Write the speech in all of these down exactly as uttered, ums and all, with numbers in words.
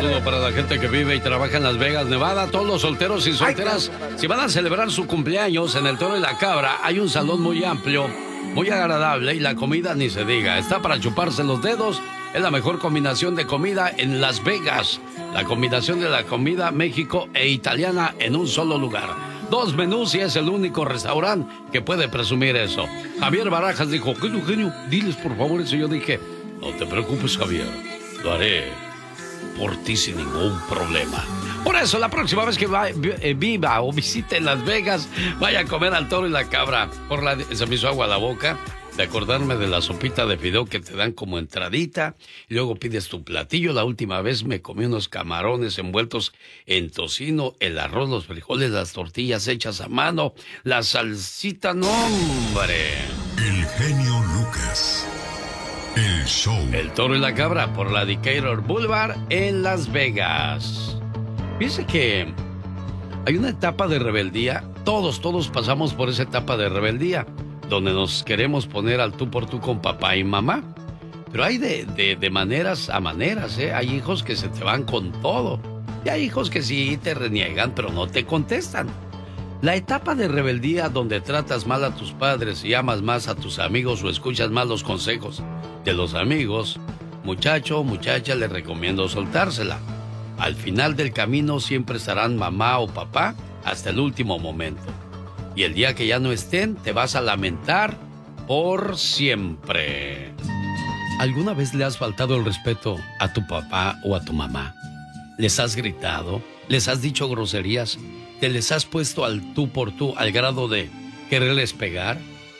saludo para la gente que vive y trabaja en Las Vegas, Nevada. Todos los solteros y solteras, si van a celebrar su cumpleaños en el Toro y la Cabra, hay un salón muy amplio, muy agradable y la comida ni se diga. Está para chuparse los dedos. Es la mejor combinación de comida en Las Vegas. La combinación de la comida México e italiana en un solo lugar. Dos menús y es el único restaurante que puede presumir eso. Javier Barajas dijo, genio, genio, diles por favor eso. Yo dije, no te preocupes, Javier, lo haré por ti sin ningún problema. Por eso, la próxima vez que va, eh, viva o visite Las Vegas, vaya a comer al Toro y la Cabra. Por la, se me hizo agua a la boca de acordarme de la sopita de fideo que te dan como entradita y luego pides tu platillo. La última vez me comí unos camarones envueltos en tocino, el arroz, los frijoles, las tortillas hechas a mano, la salsita, no, hombre. El genio Lucas. El show. El Toro y la Cabra por la Decatur Boulevard en Las Vegas. Fíjese que hay una etapa de rebeldía. Todos, todos pasamos por esa etapa de rebeldía, donde nos queremos poner al tú por tú con papá y mamá. Pero hay de, de, de maneras a maneras, ¿eh? Hay hijos que se te van con todo. Y hay hijos que sí te reniegan, pero no te contestan. La etapa de rebeldía donde tratas mal a tus padres y amas más a tus amigos o escuchas más los consejos de los amigos, muchacho o muchacha, les recomiendo soltársela. Al final del camino siempre estarán mamá o papá hasta el último momento. Y el día que ya no estén, te vas a lamentar por siempre. ¿Alguna vez le has faltado el respeto a tu papá o a tu mamá? ¿Les has gritado? ¿Les has dicho groserías? ¿Te les has puesto al tú por tú al grado de quererles pegar?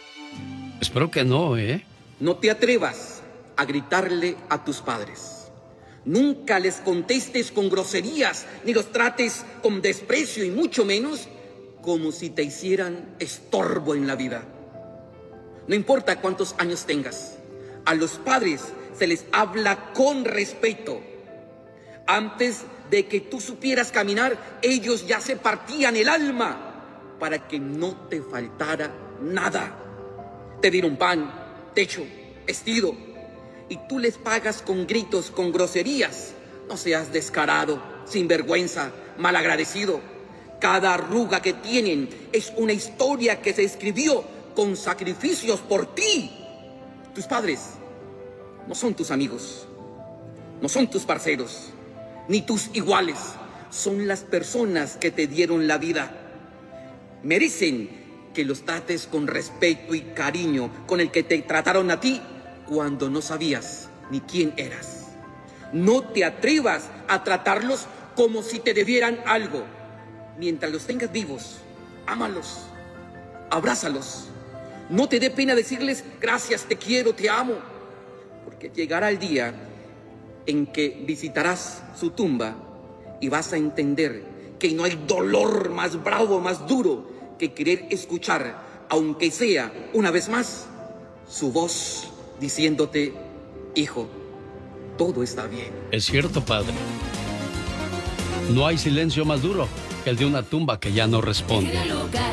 Espero que no, ¿eh? No te atrevas a gritarle a tus padres. Nunca les contestes con groserías, ni los trates con desprecio y mucho menos como si te hicieran estorbo en la vida. No importa cuántos años tengas, a los padres se les habla con respeto. Antes de que tú supieras caminar, ellos ya se partían el alma para que no te faltara nada. Te dieron pan, techo, vestido, y tú les pagas con gritos, con groserías. No seas descarado, sinvergüenza, malagradecido. Cada arruga que tienen es una historia que se escribió con sacrificios por ti. Tus padres no son tus amigos, no son tus parceros, ni tus iguales. Son las personas que te dieron la vida. Merecen que los trates con respeto y cariño con el que te trataron a ti cuando no sabías ni quién eras. No te atrevas a tratarlos como si te debieran algo. Mientras los tengas vivos, ámalos, abrázalos. No te dé pena decirles gracias, te quiero, te amo, porque llegará el día en que visitarás su tumba y vas a entender que no hay dolor más bravo, más duro que querer escuchar, aunque sea una vez más, su voz diciéndote: hijo, todo está bien. Es cierto, padre. No hay silencio más duro que el de una tumba que ya no responde.